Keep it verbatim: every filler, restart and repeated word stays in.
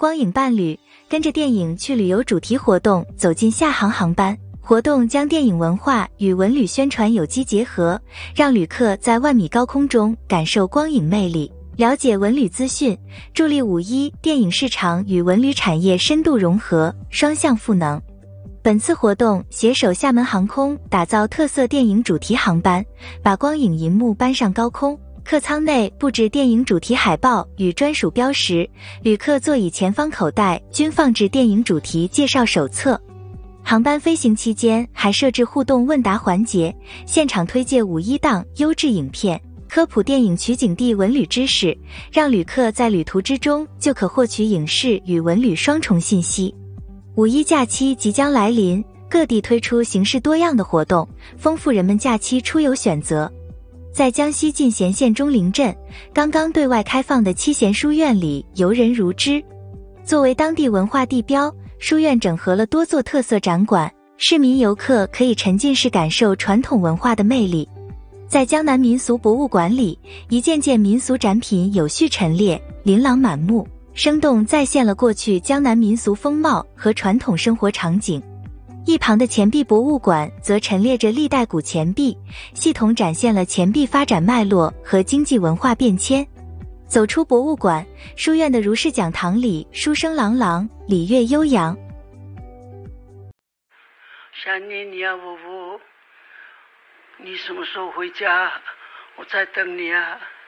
光影伴侣，跟着电影去旅游主题活动，走进厦航航班。活动将电影文化与文旅宣传有机结合，让旅客在万米高空中感受光影魅力，了解文旅资讯，助力五一电影市场与文旅产业深度融合，双向赋能。本次活动携手厦门航空打造特色电影主题航班，把光影银幕搬上高空，客舱内布置电影主题海报与专属标识，旅客座椅前方口袋均放置电影主题介绍手册。航班飞行期间还设置互动问答环节，现场推介五一档优质影片，科普电影取景地文旅知识，让旅客在旅途之中就可获取影视与文旅双重信息。五一假期即将来临，各地推出形式多样的活动，丰富人们假期出游选择。在江西进贤县钟陵镇，刚刚对外开放的七贤书院里游人如织。作为当地文化地标，书院整合了多座特色展馆，市民游客可以沉浸式感受传统文化的魅力。在江南民俗博物馆里，一件件民俗展品有序陈列，琳琅满目，生动再现了过去江南民俗风貌和传统生活场景。一旁的钱币博物馆则陈列着历代古钱币，系统展现了钱币发展脉络和经济文化变迁。走出博物馆，书院的如是讲堂里书声朗朗，礼乐悠扬。 想念你啊，呜呜，你什么时候回家？我在等你啊。